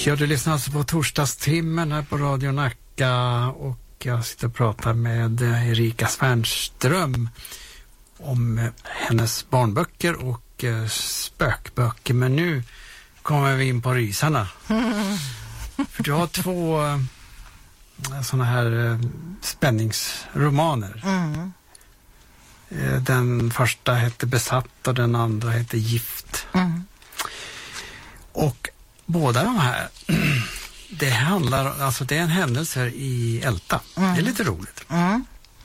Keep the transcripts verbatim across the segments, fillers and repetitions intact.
Ja, du lyssnar alltså på torsdagstimmen här på Radio Nacka och jag sitter och pratar med Erika Svärnström om hennes barnböcker och spökböcker. Men nu kommer vi in på rysarna. Mm. För du har två sådana här spänningsromaner. Mm. Den första hette Besatt och den andra hette Gift. Mm. Och båda de här, det handlar, alltså det är en händelse i Älta. Mm. Det är lite roligt. Mm.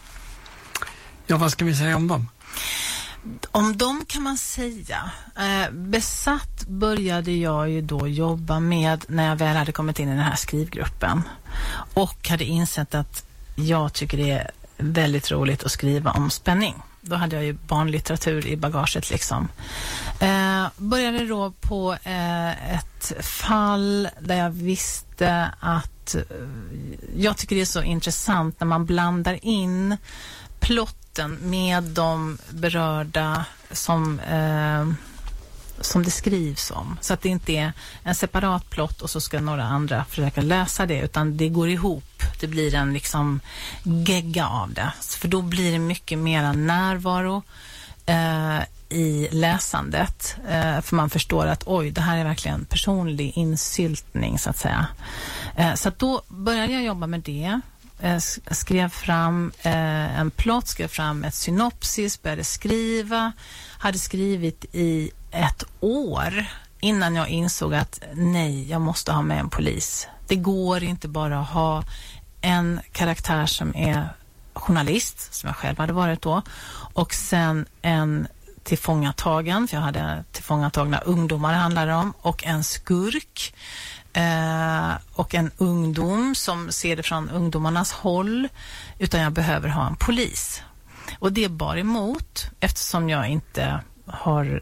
Ja, vad ska vi säga om dem? Om dem kan man säga, eh, Besatt började jag ju då jobba med när jag väl hade kommit in i den här skrivgruppen. Och hade insett att jag tycker det är väldigt roligt att skriva om spänning. Då hade jag ju barnlitteratur i bagaget liksom. Eh, började då på eh, ett fall där jag visste att eh, jag tycker det är så intressant när man blandar in plotten med de berörda som, eh, som det skrivs om. Så att det inte är en separat plott och så ska några andra försöka läsa det, utan det går ihop. Det blir en liksom gegga av det. För då blir det mycket mera närvaro eh, i läsandet. Eh, för man förstår att oj, det här är verkligen personlig insyltning så att säga. Eh, så att då började jag jobba med det. Eh, skrev fram eh, en plott, skrev fram ett synopsis, började skriva. Hade skrivit i ett år innan jag insåg att nej, jag måste ha med en polis. Det går inte bara att ha en karaktär som är journalist, som jag själv hade varit då, och sen en tillfångatagen, för jag hade tillfångatagna ungdomar handlade om, och en skurk eh, och en ungdom som ser det från ungdomarnas håll, utan jag behöver ha en polis. Och det bar emot, eftersom jag inte har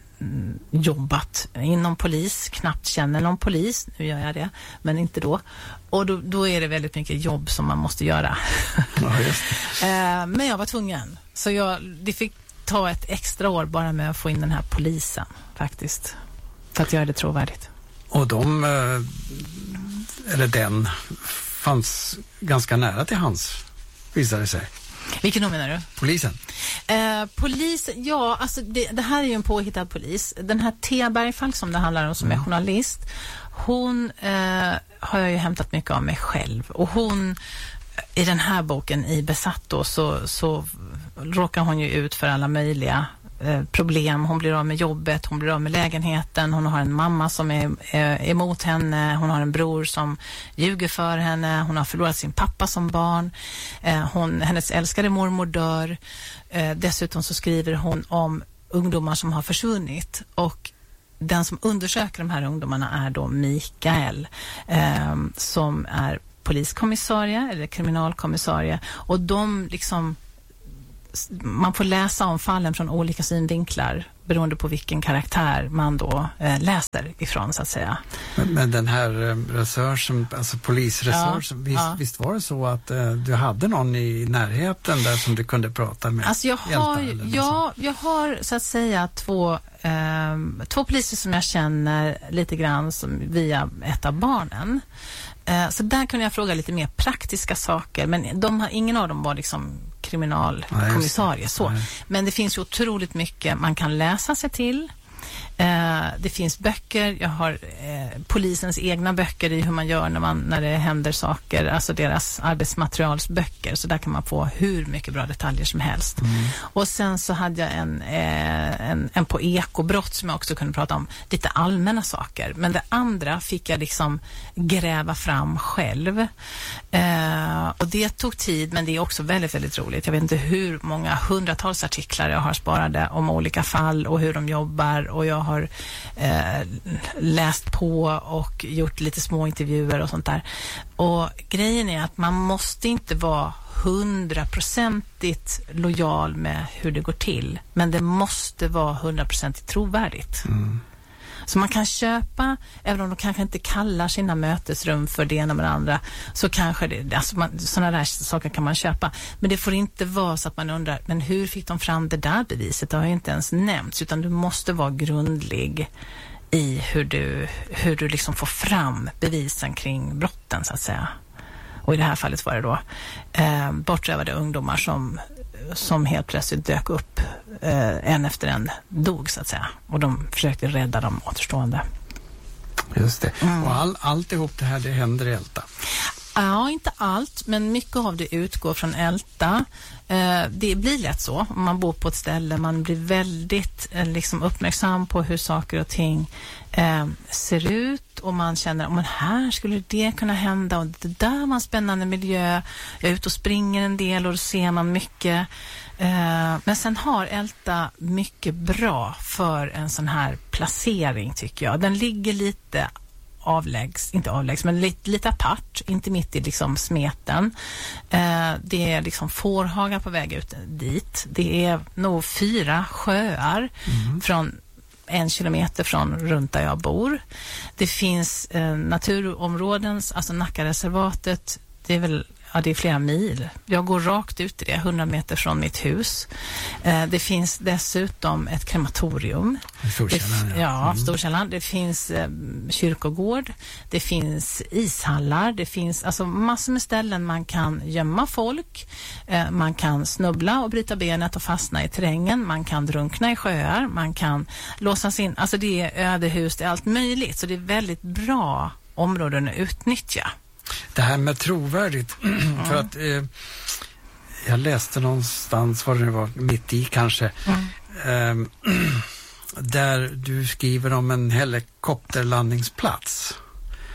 jobbat inom polis, knappt känner någon polis, nu gör jag det, men inte då. Och då, då är det väldigt mycket jobb som man måste göra. Ja, just det. eh, men jag var tvungen. Så jag, det fick ta ett extra år bara med att få in den här polisen, faktiskt. För att göra det trovärdigt. Och de, eller den, fanns ganska nära till hans, visade det sig. Vilken då menar du? Polisen. Eh, polis, ja, alltså det, det här är ju en påhittad polis. Den här Thea Bergfalk som det handlar om, som mm. är journalist, hon eh, har jag ju hämtat mycket av mig själv. Och hon, i den här boken, i Besatt då, så, så råkar hon ju ut för alla möjliga eh, problem. Hon blir av med jobbet, hon blir av med lägenheten, hon har en mamma som är eh, emot henne, hon har en bror som ljuger för henne, hon har förlorat sin pappa som barn, eh, hon, hennes älskade mormor dör, eh, dessutom så skriver hon om ungdomar som har försvunnit, och den som undersöker de här ungdomarna är då Mikael eh, som är poliskommissarie eller kriminalkommissarie, och de liksom, man får läsa om fallen från olika synvinklar beroende på vilken karaktär man då eh, läser ifrån, så att säga. Men, men den här eh, resursen, alltså polisresursen, ja, visst, ja. visst var det så att eh, du hade någon i närheten där som du kunde prata med? Alltså jag har, ja, jag har så att säga två, eh, två poliser som jag känner lite grann som via ett av barnen. Så där kunde jag fråga lite mer praktiska saker, men de har, ingen av dem var liksom kriminalkommissarie. Så. Men det finns ju otroligt mycket man kan läsa sig till. Eh, det finns böcker, jag har eh, polisens egna böcker i hur man gör när, man, när det händer saker, alltså deras arbetsmaterialsböcker, så där kan man få hur mycket bra detaljer som helst. Mm. Och sen så hade jag en, eh, en, en på ekobrott som jag också kunde prata om, lite allmänna saker, men det andra fick jag liksom gräva fram själv. Eh, och det tog tid, men det är också väldigt, väldigt roligt. Jag vet inte hur många hundratals artiklar jag har sparade om olika fall och hur de jobbar, och jag har eh, läst på och gjort lite små intervjuer och sånt där. Och grejen är att man måste inte vara hundraprocentigt lojal med hur det går till, men det måste vara hundraprocentigt trovärdigt. Mm. Så man kan köpa, även om de kanske inte kallar sina mötesrum för det ena med det andra, så kanske det, alltså man, sådana där saker kan man köpa. Men det får inte vara så att man undrar, men hur fick de fram det där beviset? Det har ju inte ens nämnts, utan du måste vara grundlig i hur du, hur du liksom får fram bevisen kring brotten, så att säga. Och i det här fallet var det då eh, bortrövade ungdomar som, som helt plötsligt dök upp, eh, en efter en dog, så att säga. Och de försökte rädda de återstående. Just det. Mm. Och all, alltihop det här, det händer i Älta? Ja, inte allt, men mycket av det utgår från Älta. Eh, det blir lätt så. Om man bor på ett ställe, man blir väldigt eh, liksom uppmärksam på hur saker och ting eh, ser ut, och man känner, men här skulle det kunna hända, och det där var en spännande miljö. Jag är ute och springer en del och då ser man mycket. Eh, men sen har Älta mycket bra för en sån här placering, tycker jag. Den ligger lite avläggs, inte avläggs, men lite, lite apart, inte mitt i liksom smeten. Eh, det är liksom fårhagar på väg ut dit. Det är nog fyra sjöar mm. från en kilometer från runt där jag bor. Det finns eh, naturområden, alltså Nackareservatet, det är väl Ja, det är flera mil. Jag går rakt ut i det, hundra meter från mitt hus. Eh, det finns dessutom ett krematorium. Storkällan, det, ja. Ja, mm. Storkällan. Det finns eh, kyrkogård. Det finns ishallar. Det finns alltså massor med ställen man kan gömma folk. Eh, man kan snubbla och bryta benet och fastna i terrängen. Man kan drunkna i sjöar. Man kan låsas in. Alltså det är ödehus, det är allt möjligt. Så det är väldigt bra områden att utnyttja. Det här med trovärdigt, mm. för att eh, jag läste någonstans, var det var mitt i kanske, mm. eh, där du skriver om en helikopterlandningsplats.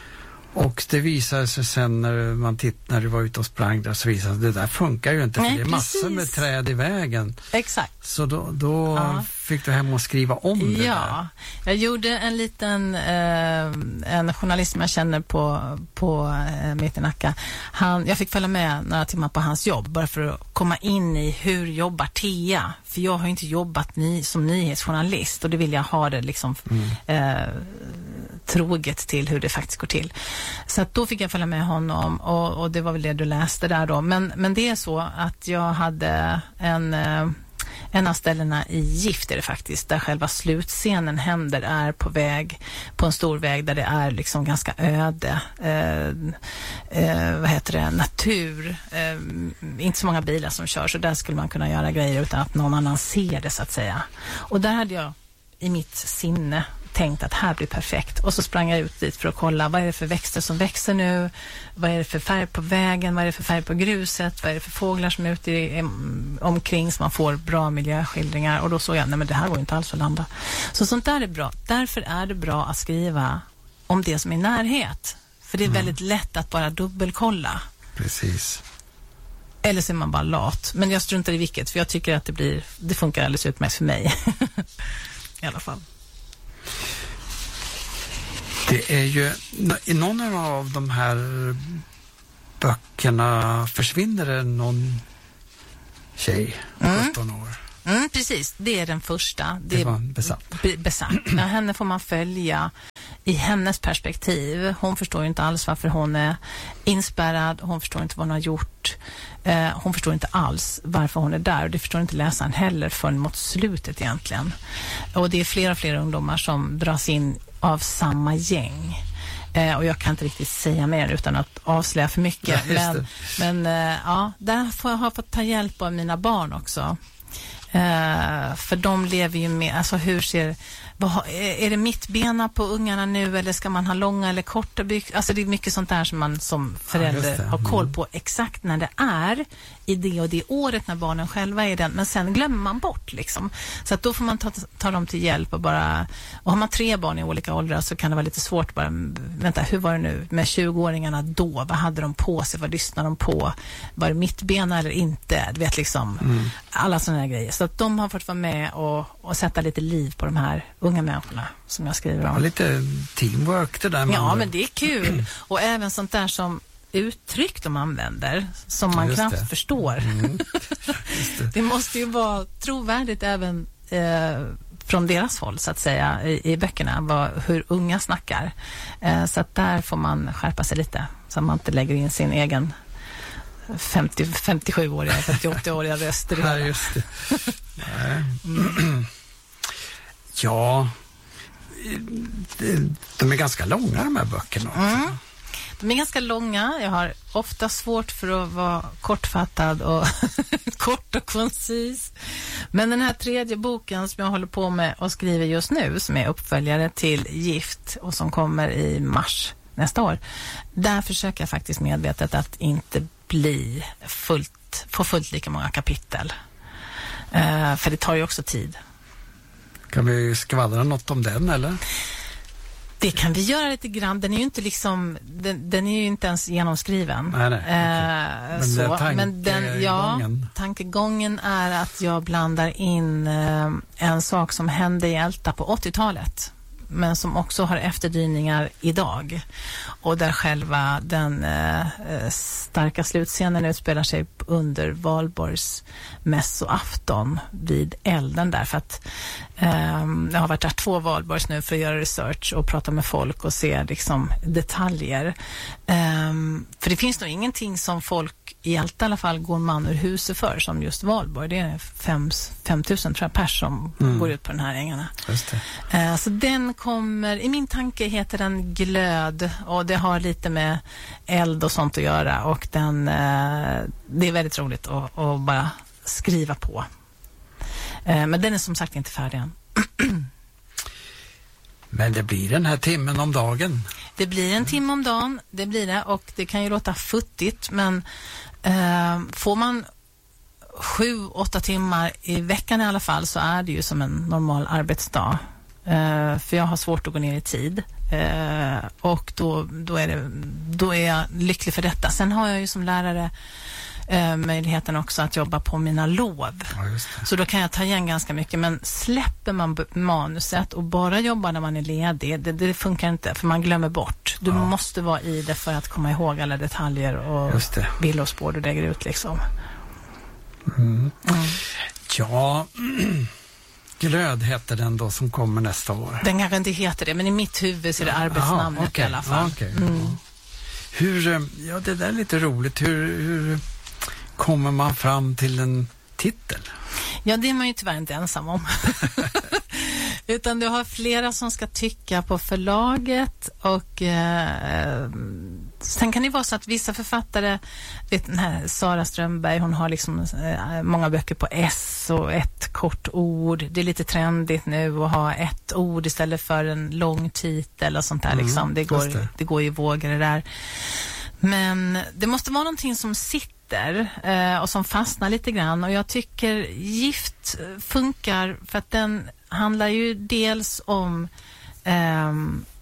Och det visade sig sen när man titt, när du var ute och sprang där, så visade sig det där funkar ju inte. Nej, för det är massor precis. Med träd i vägen. Exakt. Så då, då ja. Fick du hem och skriva om det ja. där. Jag gjorde en liten eh, en journalist som jag känner på, på eh, mitt i Nacka. Han, jag fick följa med några timmar på hans jobb bara för att komma in i hur jobbar Thea. För jag har inte jobbat ny, som nyhetsjournalist, och det vill jag ha det liksom mm. eh, troget till hur det faktiskt går till. Så att då fick jag följa med honom, och, och det var väl det du läste där då. Men, men det är så att jag hade en, en av ställena i Gift är det faktiskt, där själva slutscenen händer, är på väg, på en stor väg där det är liksom ganska öde, eh, eh, vad heter det, natur, eh, inte så många bilar som kör, så där skulle man kunna göra grejer utan att någon annan ser det, så att säga. Och där hade jag i mitt sinne tänkt att här blir perfekt. Och så sprang jag ut dit för att kolla, vad är det för växter som växer nu? Vad är det för färg på vägen? Vad är det för färg på gruset? Vad är det för fåglar som är ute i, omkring, så man får bra miljöskildringar? Och då såg jag, nej men det här går inte alls att landa. Så sånt där är bra. Därför är det bra att skriva om det som är närhet. För det är mm. väldigt lätt att bara dubbelkolla. Precis. Eller så är man bara lat. Men jag struntar i vilket, för jag tycker att det blir, det funkar alldeles utmärkt för mig. I alla fall. Det är ju, i någon av de här böckerna försvinner det någon tjej, sjutton år. Mm, precis, det är den första. Det, det var besatt. Be, besatt. Ja, henne får man följa i hennes perspektiv. Hon förstår ju inte alls varför hon är inspärrad. Hon förstår inte vad hon har gjort. Eh, hon förstår inte alls varför hon är där. Och det förstår inte läsaren heller förrän mot slutet egentligen. Och det är flera och flera ungdomar som dras in av samma gäng. Eh, och jag kan inte riktigt säga mer utan att avslöja för mycket. Ja, men men eh, ja, där får jag ha fått ta hjälp av mina barn också. Uh, för de lever ju med, alltså hur ser, vad, är det mittbena på ungarna nu, eller ska man ha långa eller korta byxor? Alltså det är mycket sånt där som man som förälder ja, har koll på exakt när det är i det och det året när barnen själva är den, men sen glömmer man bort liksom. Så att då får man ta, ta dem till hjälp och bara, och har man tre barn i olika åldrar så kan det vara lite svårt bara, vänta, hur var det nu med tjugoåringarna då? Vad hade de på sig? Vad lyssnade de på? Var det mittbena eller inte? Du vet liksom, mm. alla sådana här grejer. Så att de har fått vara med och, och sätta lite liv på de här unga människorna som jag skriver om. Ja, lite teamwork det där. Ja, man... men det är kul. Och även sånt där som uttryck de använder som man knappt det. förstår. Mm. det. det måste ju vara trovärdigt även eh, från deras håll så att säga i, i böckerna, vad, hur unga snackar. Eh, så att där får man skärpa sig lite så att man inte lägger in sin egen femtio, femtiosjuåriga, femtioåttaåriga röster. Ja, just det. Mm. Ja, de är ganska långa de här böckerna också. Mm. De är ganska långa. Jag har ofta svårt för att vara kortfattad och kort och koncis. Men den här tredje boken som jag håller på med och skriver just nu, som är uppföljare till Gift och som kommer i mars nästa år, där försöker jag faktiskt medvetet att inte bli fullt, få fullt lika många kapitel. Uh, för det tar ju också tid. Kan vi skvallra något om den, eller? Det kan vi göra lite grann. Den är ju inte liksom, den, den är ju inte ens genomskriven. Nej, nej, eh, okay. så. Men, Men den, ja, tankegången är att jag blandar in eh, en sak som hände i Älta på åttiotalet, men som också har efterdyningar idag. Och där själva den eh, starka slutscenen utspelar sig under Valborgs mässoafton vid elden där. För att eh, jag har varit där två Valborgs nu för att göra research och prata med folk och se liksom detaljer. Eh, för det finns nog ingenting som folk i allt i alla fall går man ur huset för som just Valborg. Det är fem tusen tror jag pers som mm. går ut på den här ängarna. Just det. Eh, så den kommer, i min tanke heter den Glöd och det har lite med eld och sånt att göra och den, eh, det är väldigt roligt att, att bara skriva på. Eh, men den är som sagt inte färdig än. Men det blir den här timmen om dagen. Det blir en timme om dagen, det blir det, och det kan ju låta futtigt, men eh, får man sju, åtta timmar i veckan i alla fall så är det ju som en normal arbetsdag. Uh, för jag har svårt att gå ner i tid uh, och då, då, är det, då är jag lycklig för detta. Sen har jag ju som lärare uh, möjligheten också att jobba på mina lov. Ja, just det. Så då kan jag ta igen ganska mycket, men släpper man b- manuset och bara jobbar när man är ledig, det, det funkar inte för man glömmer bort. Du ja. måste vara i det för att komma ihåg alla detaljer och villorspår du lägger ut liksom. Mm. Mm. Ja... Glöd heter den då som kommer nästa år. Den kanske inte heter det, men i mitt huvud så är det arbetsnamnet. Aha, okay. I alla fall. Okay. Mm. Hur, ja det där är lite roligt. Hur, hur kommer man fram till en titel? Ja, det är man ju tyvärr inte ensam om. Utan du har flera som ska tycka på förlaget och eh, sen kan det vara så att vissa författare, vet den här Sara Strömberg, hon har liksom eh, många böcker på S och ett kort ord. Det är lite trendigt nu att ha ett ord istället för en lång titel och sånt där mm, liksom. Det går, det. det går i vågor det där. Men det måste vara någonting som sitter eh, och som fastnar lite grann, och jag tycker Gift funkar för att den handlar ju dels om eh,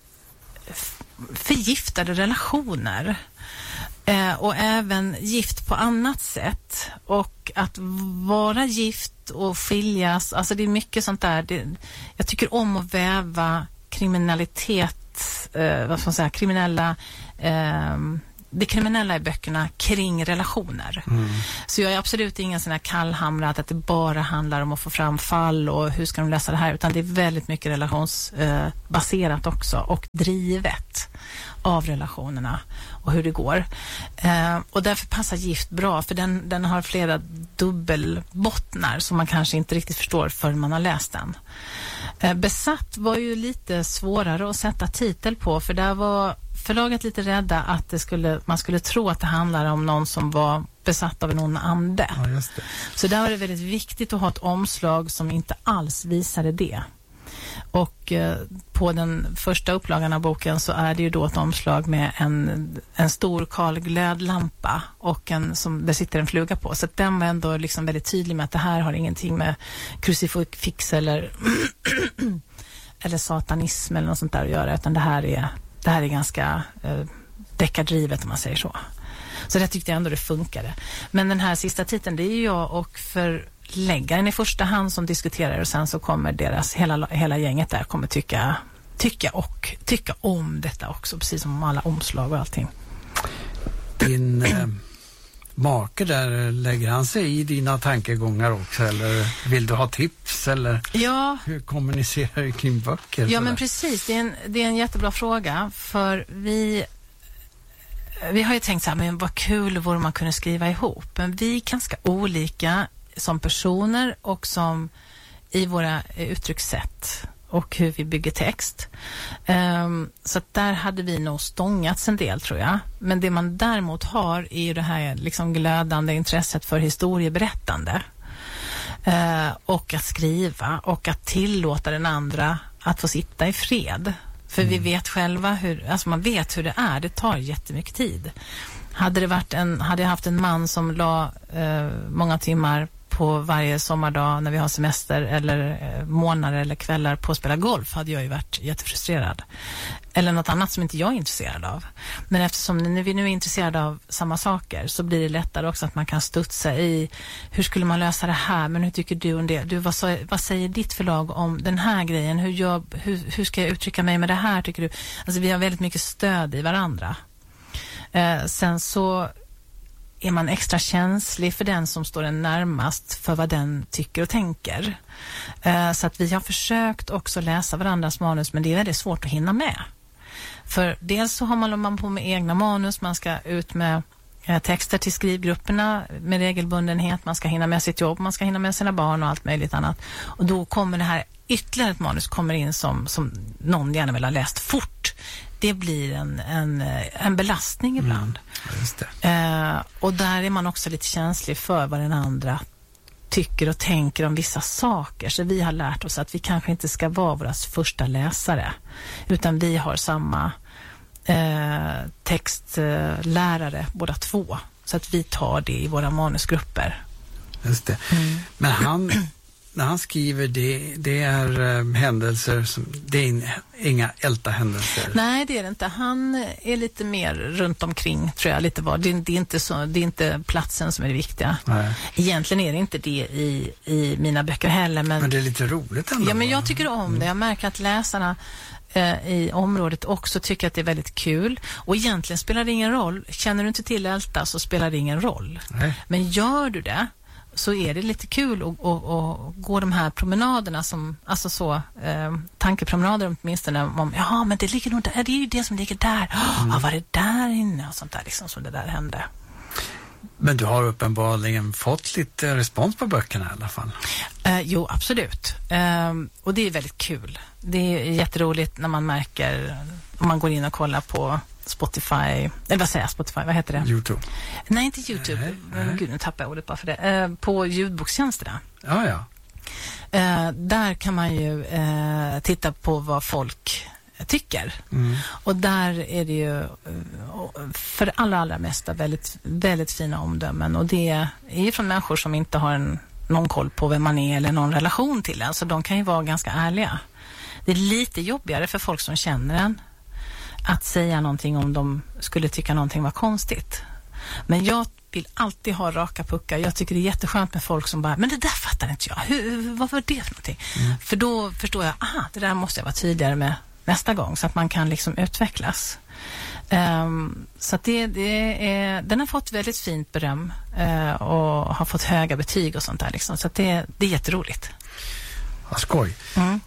förgiftade relationer eh, och även gift på annat sätt, och att vara gift och skiljas, alltså det är mycket sånt där. Det, jag tycker om att väva kriminalitet, eh, vad ska man säga, kriminella eh, det kriminella i böckerna kring relationer. Mm. Så jag är absolut ingen sån här kallhamrad att det bara handlar om att få fram fall och hur ska de lösa det här, utan det är väldigt mycket relationsbaserat eh, också, och drivet av relationerna och hur det går. Eh, och därför passar Gift bra, för den, den har flera dubbelbottnar som man kanske inte riktigt förstår förrän man har läst den. Eh, Besatt var ju lite svårare att sätta titel på, för där var förlaget lite rädda att det skulle, man skulle tro att det handlar om någon som var besatt av en ond ande. Ja, just det. Så där var det väldigt viktigt att ha ett omslag som inte alls visade det. Och eh, på den första upplagan av boken så är det ju då ett omslag med en, en stor kal glödlampa och en som det sitter en fluga på. Så att den var ändå liksom väldigt tydlig med att det här har ingenting med krucifix eller, eller satanism eller något sånt där att göra, utan det här är Det här är ganska eh, deckardrivet om man säger så. Så det tyckte jag ändå det funkade. Men den här sista titeln, det är ju jag och förläggaren i första hand som diskuterar, och sen så kommer deras, hela, hela gänget där kommer tycka, tycka och tycka om detta också, precis som alla omslag och allting. Din eh, make där, lägger han sig i dina tankegångar också, eller vill du ha tips, eller ja. Hur kommunicerar du kring böcker? Ja, men precis, det är, en, det är en jättebra fråga, för vi vi har ju tänkt så här, men vad kul vore man kunde skriva ihop, men vi är ganska olika som personer och som i våra uttryckssätt, och hur vi bygger text. Um, så att där hade vi nog stångats en del, tror jag. Men det man däremot har är ju det här liksom glödande intresset för historieberättande. Uh, och att skriva och att tillåta den andra att få sitta i fred. För mm. vi vet själva hur, alltså man vet hur det är. Det tar jättemycket tid. Hade det varit en, hade jag haft en man som la uh, många timmar på varje sommardag när vi har semester eller eh, månader eller kvällar på att spela golf, hade jag ju varit jättefrustrerad. Eller något annat som inte jag är intresserad av. Men eftersom nu, vi nu är intresserade av samma saker, så blir det lättare också att man kan studsa i hur skulle man lösa det här, men hur tycker du om det? Du, vad, så, vad säger ditt förlag om den här grejen? Hur, jag, hur, hur ska jag uttrycka mig med det här, tycker du? Alltså vi har väldigt mycket stöd i varandra. Eh, sen så är man extra känslig för den som står en närmast, för vad den tycker och tänker. Eh, så att vi har försökt också läsa varandras manus, men det är väldigt svårt att hinna med. För dels så har man, man på med egna manus, man ska ut med eh, texter till skrivgrupperna med regelbundenhet, man ska hinna med sitt jobb, man ska hinna med sina barn och allt möjligt annat. Och då kommer det här, ytterligare ett manus kommer in som, som någon gärna vill ha läst fort. Det blir en, en, en belastning ibland. Mm, just det. Eh, och där är man också lite känslig för vad den andra tycker och tänker om vissa saker. Så vi har lärt oss att vi kanske inte ska vara våras första läsare, utan vi har samma eh, textlärare båda två. Så att vi tar det i våra manusgrupper. Just det. Mm. Men han... När han skriver det, det är um, händelser som, det är in, inga älta händelser. Nej, det är det inte. Han är lite mer runt omkring, tror jag, lite var. Det, det, är inte så, det är inte platsen som är det viktiga. Nej. Egentligen är det inte det i, i mina böcker heller. Men, men det är lite roligt ändå. Ja, men jag tycker om mm. det. Jag märker att läsarna eh, i området också tycker att det är väldigt kul. Och egentligen spelar det ingen roll. Känner du inte till älta så spelar det ingen roll. Nej. Men gör du det, så är det lite kul att, att, att gå de här promenaderna som, alltså så, eh, tankepromenader åtminstone om, ja men det ligger nog där, det är ju det som ligger där. Mm. Ja, var det där inne och sånt där liksom som det där hände. Men du har uppenbarligen fått lite respons på böckerna i alla fall. Eh, jo, absolut. Eh, och det är väldigt kul. Det är jätteroligt när man märker, om man går in och kollar på Spotify, eller vad säger jag, Spotify, vad heter det? YouTube. Nej, inte YouTube. Nej, nej. Gud, nu tappar jag ordet bara för det. Eh, på ljudbokstjänsterna. Ja, ja. Eh, där kan man ju eh, titta på vad folk tycker. Mm. Och där är det ju för det allra, allra mesta väldigt, väldigt fina omdömen. Och det är ju från människor som inte har en, någon koll på vem man är eller någon relation till en. Så de kan ju vara ganska ärliga. Det är lite jobbigare för folk som känner en att säga någonting om de skulle tycka någonting var konstigt. Men jag vill alltid ha raka puckar. Jag tycker det är jätteskönt med folk som bara, men det där fattar inte jag. Hur, vad var det för någonting? Mm. För då förstår jag, aha, det där måste jag vara tydligare med nästa gång, så att man kan liksom utvecklas. Um, så att det, det är, den har fått väldigt fint beröm uh, och har fått höga betyg och sånt där liksom. Så att det, det är jätteroligt. Vad skoj. Mm.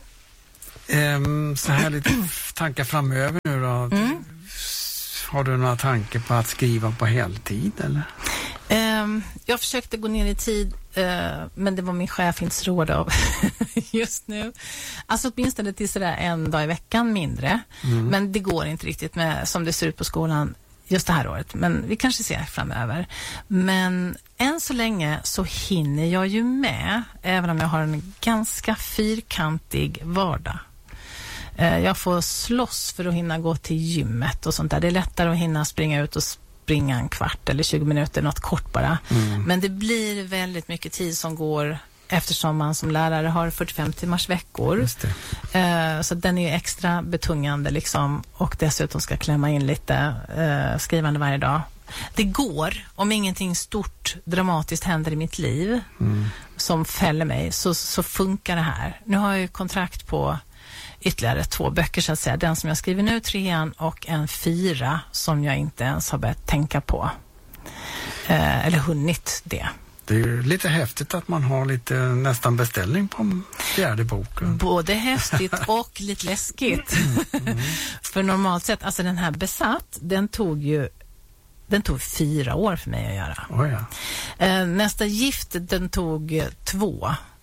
Um, så här lite tankar framöver nu då. Mm. Har du några tankar på att skriva på heltid eller? Um, jag försökte gå ner i tid, uh, men det var min chef inte råd av just nu. Alltså åtminstone till sådär en dag i veckan mindre. Mm. Men det går inte riktigt med som det ser ut på skolan just det här året. Men vi kanske ser framöver. Men än så länge så hinner jag ju med, även om jag har en ganska fyrkantig vardag. Jag får slåss för att hinna gå till gymmet och sånt där. Det är lättare att hinna springa ut och springa en kvart eller tjugo minuter, något kort bara. Mm. Men det blir väldigt mycket tid som går eftersom man som lärare har fyrtiofem timmars veckor. Just det. Så den är ju extra betungande liksom, och dessutom ska klämma in lite skrivande varje dag. Det går, om ingenting stort dramatiskt händer i mitt liv mm. som fäller mig, så, så funkar det här. Nu har jag ju kontrakt på ytterligare två böcker så att säga. Den som jag skriver nu, trean, och en fyra som jag inte ens har börjat tänka på. Eh, eller hunnit det. Det är ju lite häftigt att man har lite nästan beställning på fjärde boken. Både häftigt och lite läskigt. Mm. För normalt sett, alltså den här Besatt, den tog ju den tog fyra år för mig att göra. Oh ja. eh, nästa Gift, den tog två.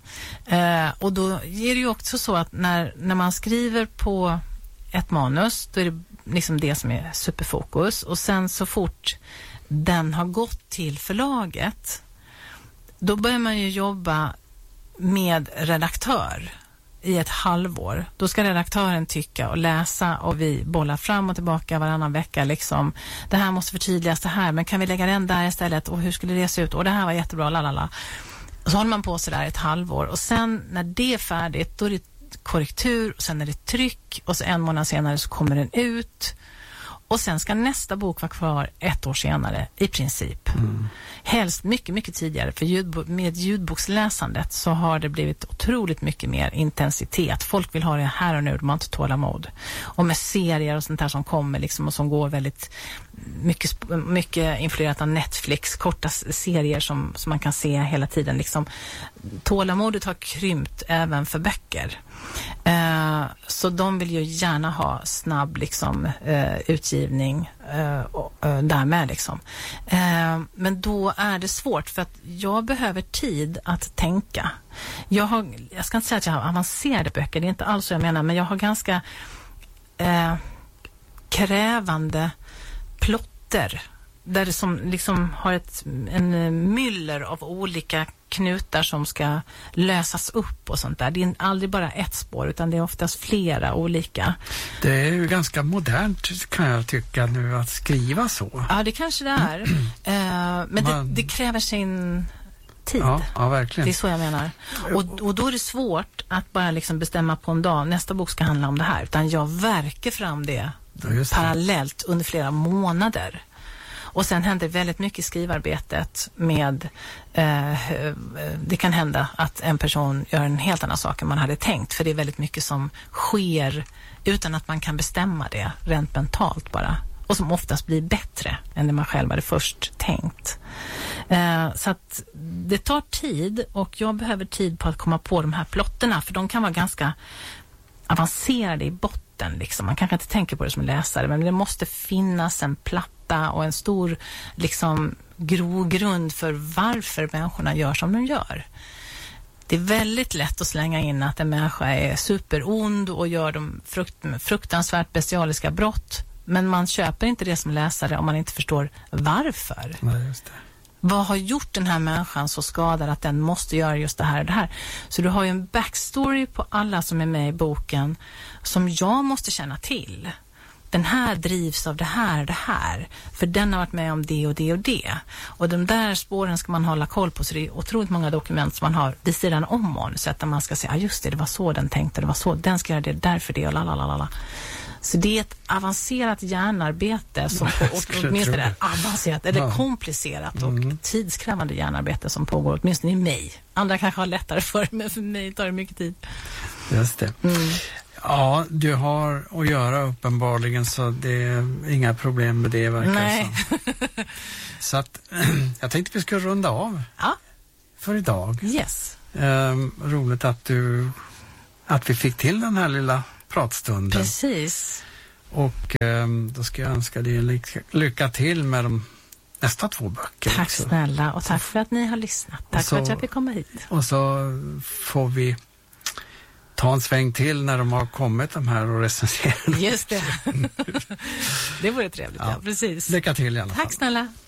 Eh, och då är det ju också så att när, när man skriver på ett manus, då är det liksom det som är superfokus. Och sen så fort den har gått till förlaget, då börjar man ju jobba med redaktör i ett halvår. Då ska redaktören tycka och läsa och vi bollar fram och tillbaka varannan vecka liksom. Det här måste förtydligas det här, men kan vi lägga den där istället? Och hur skulle det se ut? Och det här var jättebra, lalala. Och så håller man på så där ett halvår. Och sen när det är färdigt, då är det korrektur och sen är det tryck och så en månad senare så kommer den ut. Och sen ska nästa bok vara kvar ett år senare i princip. Mm. Helst mycket, mycket tidigare. För ljudbo- med ljudboksläsandet så har det blivit otroligt mycket mer intensitet. Folk vill ha det här och nu, de har inte tålamod. Och med serier och sånt här som kommer liksom och som går väldigt mycket, mycket influerat av Netflix. Korta serier som, som man kan se hela tiden. Liksom. Tålamodet har krympt även för böcker. Uh, så de vill ju gärna ha snabb liksom, uh, utgivning uh, uh, därmed liksom. Uh, men då är det svårt för att jag behöver tid att tänka. Jag, har, jag ska inte säga att jag har avancerade böcker, det är inte alls så jag menar, men jag har ganska uh, krävande plotter där det som liksom har ett, en myller av olika knutar som ska lösas upp och sånt där. Det är aldrig bara ett spår utan det är oftast flera olika. Det är ju ganska modernt kan jag tycka nu att skriva så. Ja, det kanske det är. uh, men Man... det, det kräver sin tid. Ja, ja, verkligen. Det är så jag menar. Och, och då är det svårt att bara liksom bestämma på en dag, nästa bok ska handla om det här. Utan jag verkar fram det, det parallellt under flera månader. Och sen händer väldigt mycket i skrivarbetet med, eh, det kan hända att en person gör en helt annan sak än man hade tänkt. För det är väldigt mycket som sker utan att man kan bestämma det rent mentalt bara. Och som oftast blir bättre än det man själv hade först tänkt. Eh, så att det tar tid och jag behöver tid på att komma på de här plotterna. För de kan vara ganska avancerade i botten. Liksom. Man kanske inte tänker på det som läsare, men det måste finnas en platta och en stor liksom, grogrund för varför människorna gör som de gör. Det är väldigt lätt att slänga in att en människa är superond och gör de frukt, fruktansvärt bestialiska brott. Men man köper inte det som läsare om man inte förstår varför. Nej, just det. Vad har gjort den här människan så skadad att den måste göra just det här och det här? Så du har ju en backstory på alla som är med i boken som jag måste känna till. Den här drivs av det här och det här. För den har varit med om det och det och det. Och de där spåren ska man hålla koll på. Så det är otroligt många dokument som man har vid sidan om manuset. Där man ska säga, ah, just det, det var så den tänkte. Det var så, den ska göra det, därför det och lalalala. Så det är ett avancerat hjärnarbete som på, åtminstone är avancerat eller ja. komplicerat och mm. tidskrävande hjärnarbete som pågår åtminstone i mig. Andra kanske har lättare för men för mig tar det mycket tid. Just det. Mm. Ja, du har att göra uppenbarligen så det är inga problem med det verkar Nej. som. Så att jag tänkte vi skulle runda av ja. för idag. Yes. Um, roligt att du att vi fick till den här lilla pratstunden. Precis. Och um, då ska jag önska dig lycka, lycka till med de nästa två böcker. Tack också. Snälla och tack för att ni har lyssnat. Tack så, för att jag fick komma hit. Och så får vi ta en sväng till när de har kommit de här och recensera. Just det. Det vore trevligt, ja. ja precis. Lycka till i alla fall. Tack snälla.